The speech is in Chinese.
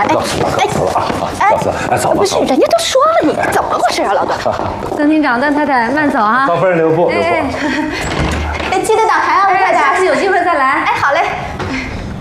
告辞了啊！告辞，哎，走吧。 不是，人家都说了，你怎么回事啊，老段？ 曾厅长、段太太，慢走啊！ 高夫人留步， 哎。